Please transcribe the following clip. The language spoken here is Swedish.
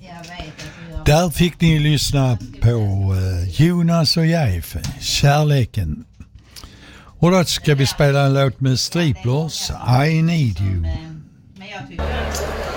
Där fick ni lyssna på Jonas och Jeff, Kärleken. Och då ska vi spela en låt med Striplers, I Need You. Men jag tycker